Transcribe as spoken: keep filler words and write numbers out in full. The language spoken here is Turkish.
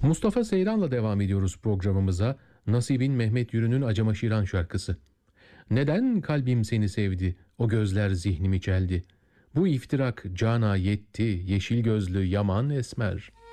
Mustafa Seyran'la devam ediyoruz programımıza. Nasibin Mehmet Yürü'nün Acımaşiran şarkısı. Neden kalbim seni sevdi, o gözler zihnimi çeldi. Bu iftirak cana yetti, yeşil gözlü yaman esmer.